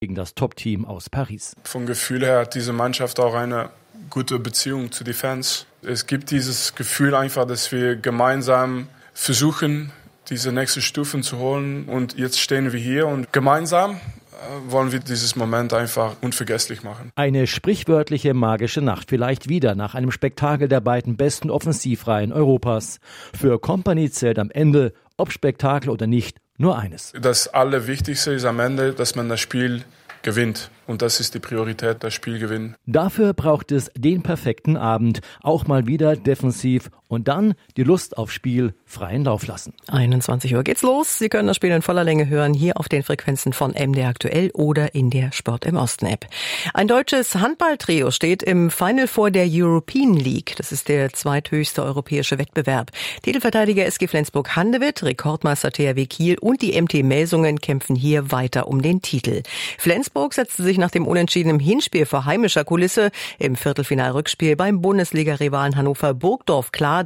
gegen das Top-Team aus Paris. Vom Gefühl her hat diese Mannschaft auch eine gute Beziehung zu den Fans. Es gibt dieses Gefühl einfach, dass wir gemeinsam versuchen, diese nächste Stufen zu holen. Und jetzt stehen wir hier und gemeinsam wollen wir dieses Moment einfach unvergesslich machen. Eine sprichwörtliche magische Nacht, vielleicht wieder nach einem Spektakel der beiden besten Offensivreihen Europas. Für Kompany zählt am Ende, ob Spektakel oder nicht, nur eines. Das Allerwichtigste ist am Ende, dass man das Spiel gewinnt. Und das ist die Priorität, das Spiel gewinnen. Dafür braucht es den perfekten Abend. Auch mal wieder defensiv und dann die Lust auf Spiel freien Lauf lassen. 21 Uhr geht's los. Sie können das Spiel in voller Länge hören, hier auf den Frequenzen von MDR Aktuell oder in der Sport im Osten App. Ein deutsches Handballtrio steht im Final Four der European League. Das ist der zweithöchste europäische Wettbewerb. Titelverteidiger SG Flensburg-Handewitt, Rekordmeister THW Kiel und die MT Melsungen kämpfen hier weiter um den Titel. Flensburg setzte sich nach dem unentschiedenen Hinspiel vor heimischer Kulisse im Viertelfinal-Rückspiel beim Bundesliga-Rivalen Hannover Burgdorf klar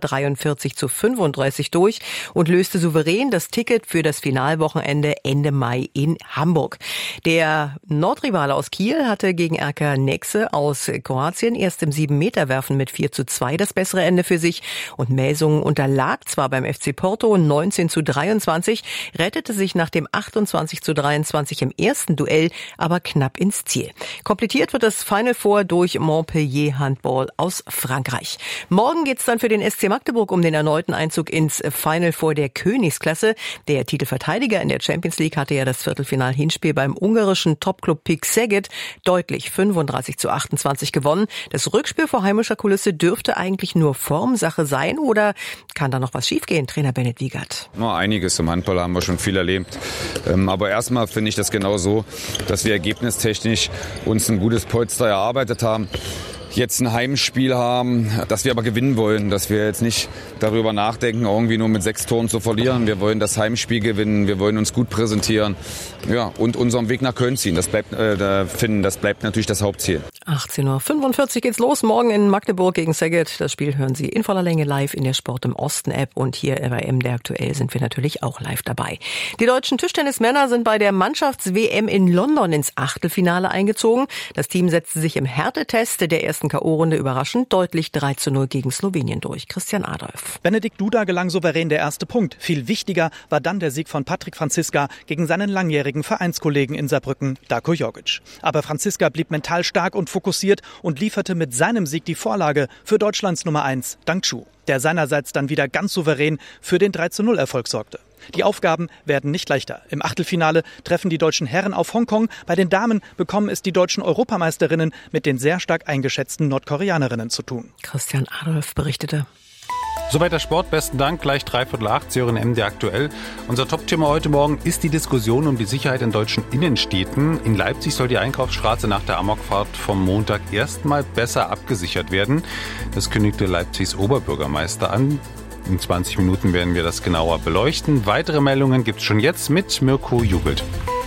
43:35 durch und löste souverän das Ticket für das Finalwochenende Ende Mai in Hamburg. Der Nordrivale aus Kiel hatte gegen RK Nexe aus Kroatien erst im 7-Meter-Werfen mit 4:2 das bessere Ende für sich und Melsungen unterlag zwar beim FC Porto 19:23, rettete sich nach dem 28:23 im ersten Duell aber knapp ins Ziel. Komplettiert wird das Final Four durch Montpellier Handball aus Frankreich. Morgen geht's dann für den SC Magdeburg um den erneuten Einzug ins Final Four der Königsklasse. Der Titelverteidiger in der Champions League hatte ja das Viertelfinal-Hinspiel beim ungarischen Topclub PIK Szeged deutlich 35:28 gewonnen. Das Rückspiel vor heimischer Kulisse dürfte eigentlich nur Formsache sein oder kann da noch was schiefgehen, Trainer Bennett Wiegert? Nur einiges im Handball haben wir schon viel erlebt. Aber erstmal finde ich das genau so, dass wir ergebnistechnisch uns ein gutes Polster erarbeitet haben. Jetzt ein Heimspiel haben, dass wir aber gewinnen wollen, dass wir jetzt nicht darüber nachdenken, irgendwie nur mit 6 Toren zu verlieren. Wir wollen das Heimspiel gewinnen, wir wollen uns gut präsentieren, ja, und unseren Weg nach Köln ziehen. Das bleibt natürlich das Hauptziel. 18:45 Uhr geht's los, morgen in Magdeburg gegen Szeged. Das Spiel hören Sie in voller Länge live in der Sport im Osten App und hier bei MDR Aktuell sind wir natürlich auch live dabei. Die deutschen Tischtennismänner sind bei der Mannschafts-WM in London ins Achtelfinale eingezogen. Das Team setzte sich im Härtetest der ersten K.O.-Runde überraschend deutlich 3:0 gegen Slowenien durch. Christian Adolf. Benedikt Duda gelang souverän der erste Punkt. Viel wichtiger war dann der Sieg von Patrick Franziska gegen seinen langjährigen Vereinskollegen in Saarbrücken, Darko Jogic. Aber Franziska blieb mental stark und fokussiert und lieferte mit seinem Sieg die Vorlage für Deutschlands Nummer 1, Dang Chu, der seinerseits dann wieder ganz souverän für den 3:0-Erfolg sorgte. Die Aufgaben werden nicht leichter. Im Achtelfinale treffen die deutschen Herren auf Hongkong. Bei den Damen bekommen es die deutschen Europameisterinnen mit den sehr stark eingeschätzten Nordkoreanerinnen zu tun. Christian Adolf berichtete. Soweit der Sport. Besten Dank. Gleich 7:45 Sie hören MDR Aktuell. Unser Top-Thema heute Morgen ist die Diskussion um die Sicherheit in deutschen Innenstädten. In Leipzig soll die Einkaufsstraße nach der Amokfahrt vom Montag erstmal besser abgesichert werden. Das kündigte Leipzigs Oberbürgermeister an. In 20 Minuten werden wir das genauer beleuchten. Weitere Meldungen gibt es schon jetzt mit Mirko Jubelt.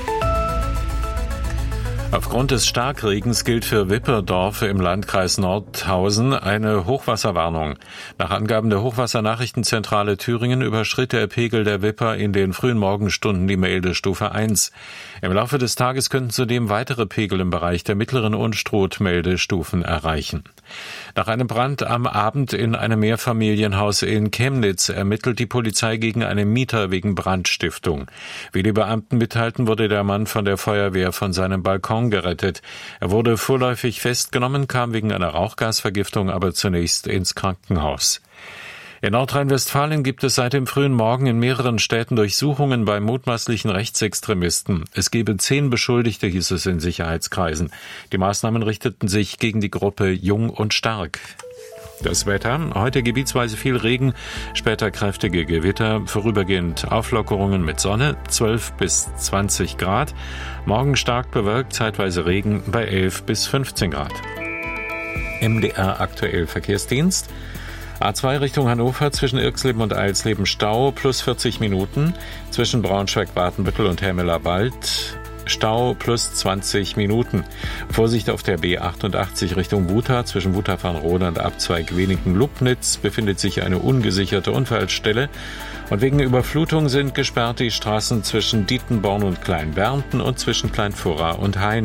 Aufgrund des Starkregens gilt für Wipperdorf im Landkreis Nordhausen eine Hochwasserwarnung. Nach Angaben der Hochwassernachrichtenzentrale Thüringen überschritt der Pegel der Wipper in den frühen Morgenstunden die Meldestufe 1. Im Laufe des Tages könnten zudem weitere Pegel im Bereich der mittleren Unstrut-Meldestufen erreichen. Nach einem Brand am Abend in einem Mehrfamilienhaus in Chemnitz ermittelt die Polizei gegen einen Mieter wegen Brandstiftung. Wie die Beamten mitteilten, wurde der Mann von der Feuerwehr von seinem Balkon gerettet. Er wurde vorläufig festgenommen, kam wegen einer Rauchgasvergiftung aber zunächst ins Krankenhaus. In Nordrhein-Westfalen gibt es seit dem frühen Morgen in mehreren Städten Durchsuchungen bei mutmaßlichen Rechtsextremisten. Es gebe 10 Beschuldigte, hieß es in Sicherheitskreisen. Die Maßnahmen richteten sich gegen die Gruppe Jung und Stark. Das Wetter, heute gebietsweise viel Regen, später kräftige Gewitter, vorübergehend Auflockerungen mit Sonne, 12 bis 20 Grad. Morgen stark bewölkt, zeitweise Regen bei 11 bis 15 Grad. MDR Aktuell Verkehrsdienst. A2 Richtung Hannover zwischen Irxleben und Eilsleben Stau plus 40 Minuten. Zwischen Braunschweig, Watenbüttel und Hermeler Wald Stau plus 20 Minuten. Vorsicht auf der B88 Richtung Wutha. Zwischen Wutha-Farnrode und Abzweig Wenigen-Lubnitz befindet sich eine ungesicherte Unfallstelle. Und wegen Überflutung sind gesperrt die Straßen zwischen Dietenborn und Kleinbernten und zwischen Kleinfurra und Hain.